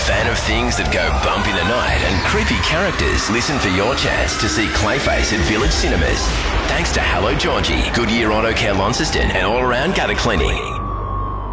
Fan of things that go bump in the night and creepy characters? Listen for your chance to see Clayface at Village Cinemas. Thanks to Hello Georgie, Goodyear Auto Care Launceston and All Around Gutter Cleaning.